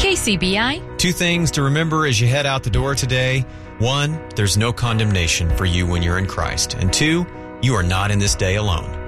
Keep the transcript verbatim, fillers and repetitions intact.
K C B I. Two things to remember as you head out the door today. One, there's no condemnation for you when you're in Christ. And two, you are not in this day alone.